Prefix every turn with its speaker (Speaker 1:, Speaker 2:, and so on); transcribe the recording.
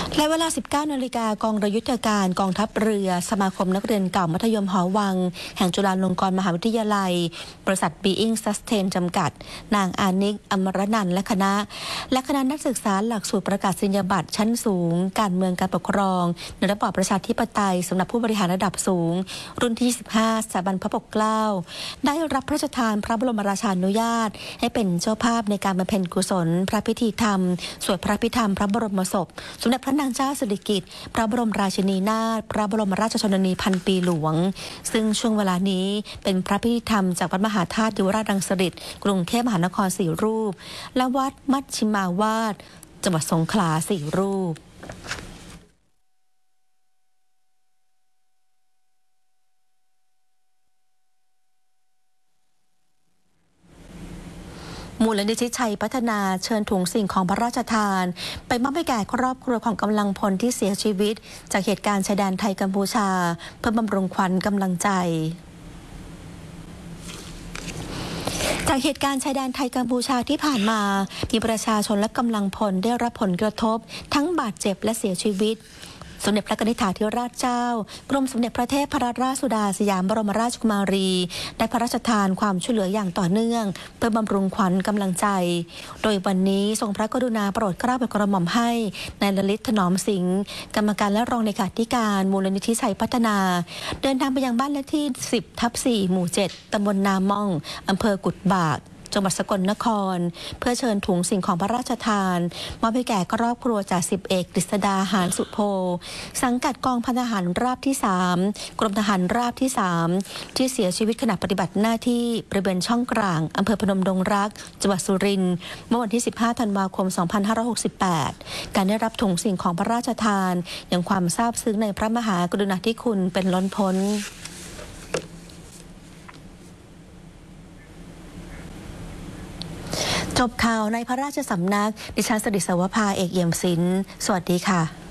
Speaker 1: และเวลา 19 นาฬิกากองเรือยุทธการกองทัพเรือสมาคมนักเรียนเก่ามัธยมหอวังแห่งจุฬาลงกรณ์มหาวิทยาลัยบริษัท Being Sustain จำกัดนางอานิกอมรนันท์และคณะนักศึกษาหลักสูตรประกาศนียบัตรชั้นสูงการเมืองการปกครองในระบอบประชาธิปไตยสำหรับผู้บริหารระดับสูงรุ่นที่ 25 สถาบันพระปกเกล้าได้รับพระราชทานพระบรมราชานุญาตให้เป็นเจ้าภาพในการบำเพ็ญกุศลพระพิธีธรรมสวดพระพิธรรมพระบรมศพสมเด็จพระนางเจ้าสิริกิติ์พระบรมราชินีนาถพระบรมราชชนนีพันปีหลวงซึ่งช่วงเวลานี้เป็นพระพิธีธรรมจากวัดมหาธาตุยุวราชรังสฤษฎ์กรุงเทพมหานคร4 รูปและวัดมัชชิมาวาสจังหวัดสงขลา4 รูปมูลนิธิชัยพัฒนาเชิญถุงสิ่งของพระราชทานไปมอบให้แก่ครอบครัวของกำลังพลที่เสียชีวิตจากเหตุการณ์ชายแดนไทยกัมพูชาเพื่อบำรุงขวัญกำลังใจจากเหตุการณ์ชายแดนไทยกัมพูชาที่ผ่านมามีประชาชนและกำลังพลได้รับผลกระทบทั้งบาดเจ็บและเสียชีวิตสมเด็จพระนิธิธิราชเจ้ากรมสมเด็จพระเทพรัตนราชสุดาสยามบรมราชกุมารีได้พระราชทานความช่วยเหลืออย่างต่อเนื่องเพื่อบำรุงขวัญกำลังใจโดยวันนี้ทรงพระกรุณาโปรดเกล้าโปรดกระหม่อมให้นายลลิตถนอมสิงห์กรรมการและรองเลขาธิการมูลนิธิชัยพัฒนาเดินทางไปยังบ้านเลขที่ 10/4 หมู่ 7 ตำบลนาม่องอำเภอกุดบากจังหวัดสกลนครเพื่อเชิญถุงสิ่งของพระราชทานมอบให้แก่ครอบครัวจ่าสิบเอกกฤษดาหานสุโพสังกัดกองพันทหารราบที่ 3กรมทหารราบที่ 3ที่เสียชีวิตขณะปฏิบัติหน้าที่บริเวณช่องกลางอำเภอพนมดงรักจังหวัดสุรินทร์เมื่อวันที่ 15 ธันวาคม 2568การได้รับถุงสิ่งของพระราชทานอย่างความซาบซึ้งในพระมหากรุณาธิคุณเป็นล้นพ้นจบข่าวในพระราชสำนักดิฉันสริศวภาเอกเอี่ยมศิลป์สวัสดีค่ะ